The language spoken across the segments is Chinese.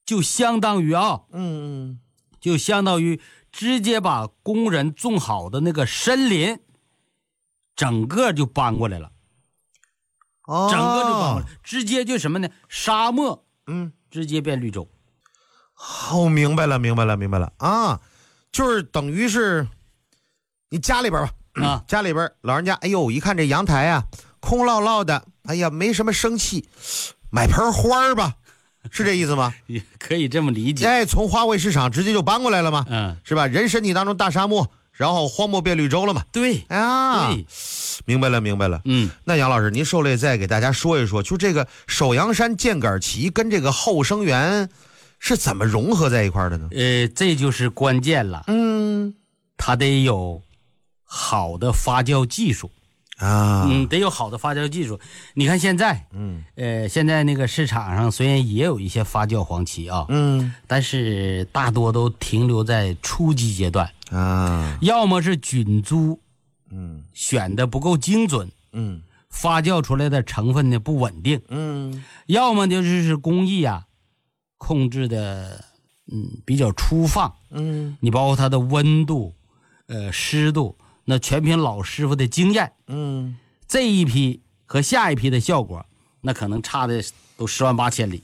就相当于就相当于直接把工人种好的那个森林整个就搬过来了。整个就搬过来，直接就什么呢？沙漠直接变绿洲。 明白了啊，就是等于是你家里边吧，家里边老人家，哎呦，一看这阳台啊空落落的，哎呀没什么生气，买盆花吧，是这意思吗？ 也可以这么理解。 哎，从花卉市场直接就搬过来了吗？是吧？人身体当中大沙漠，然后荒漠变绿洲了嘛？ 对啊，对，明白了。那杨老师，您受累再给大家说一说，就这个首阳山箭杆旗跟这个后生园是怎么融合在一块的呢？ 这就是关键了。它得有好的发酵技术啊。得有好的发酵技术。你看现在，现在那个市场上虽然也有一些发酵黄芪啊，但是大多都停留在初级阶段啊，要么是菌株，选的不够精准，发酵出来的成分呢不稳定，要么就是工艺啊控制的比较粗放，你包括它的温度，湿度，那全凭老师傅的经验，这一批和下一批的效果，那可能差的都10万8千里，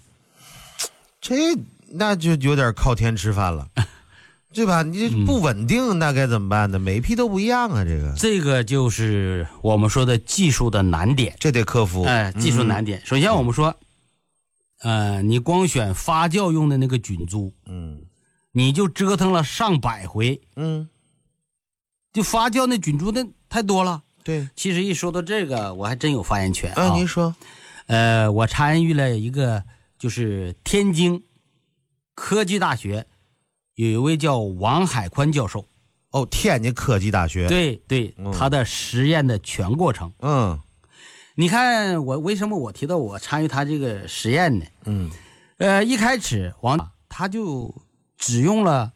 那就有点靠天吃饭了。对吧？你不稳定，那该怎么办呢？每一批都不一样啊，这个就是我们说的技术的难点， 这得克服。 技术难点。首先我们说，你光选发酵用的那个菌株，你就折腾了上百回，就发酵那菌株那太多了。 对， 其实一说到这个，我还真有发言权啊。 您说， 我参与了一个，就是天津科技大学。有一位叫王海宽教授， 天津科技大学， 对，他的实验的全过程，你看我为什么我提到我参与他这个实验呢？一开始他就只用了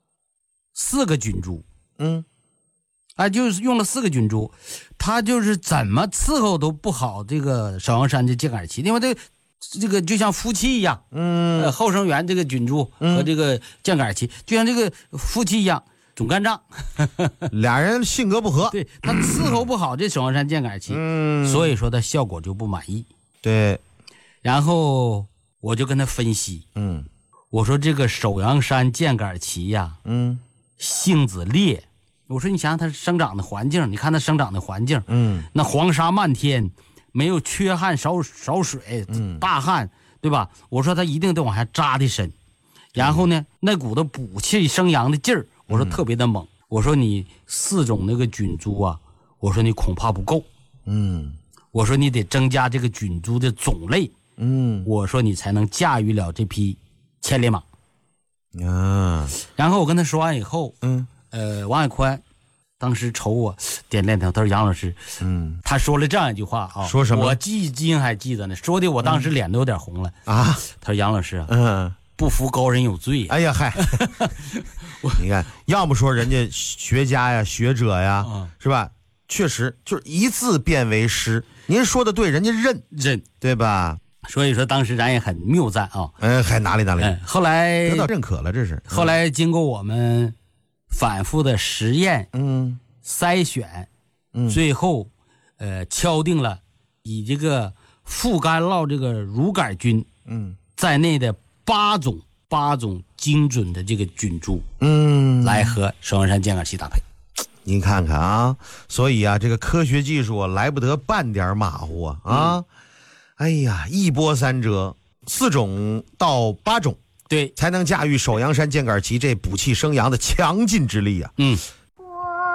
4个菌株，就是用了4个菌株，他就是怎么伺候都不好这个首阳山的箭杆旗，因为这个就像夫妻一样，后生园这个菌株和这个箭杆旗，就像这个夫妻一样，总干仗， 俩人性格不合， 对，他伺候不好这首阳山箭杆旗，所以说他效果就不满意。 对， 然后我就跟他分析，我说这个首阳山箭杆旗呀，性子烈，我说你想想它生长的环境，你看它生长的环境，那黄沙漫天。没有缺旱少水，大旱，对吧？我说他一定得往下扎的深，然后呢，那股子补气生阳的劲儿，我说特别的猛。我说你4种那个菌株啊，我说你恐怕不够，我说你得增加这个菌株的种类，我说你才能驾驭了这匹千里马。然后我跟他说完以后，王海宽。当时瞅我点点头，他说杨老师，他说了这样一句话啊， 说什么？ 我至今还记得呢，说的我当时脸都有点红了啊。他说杨老师啊，不服高人有罪。 哎呀嗨，你看，要么说人家学家呀、学者呀，是吧？确实就是一字变为诗。您说的对，人家认，对吧？ 所以说当时咱也很谬赞啊。 还哪里？ 后来得到认可了，这是。 后来经过我们反复的实验，筛选，最后，敲定了以这个副干酪这个乳杆菌，在内的8种精准的这个菌株，来和首阳山箭杆旗搭配。 您看看啊，所以啊，这个科学技术来不得半点马虎啊！哎呀，一波三折，4种到8种。对，才能驾驭首阳山箭杆旗这补气生阳的强劲之力啊！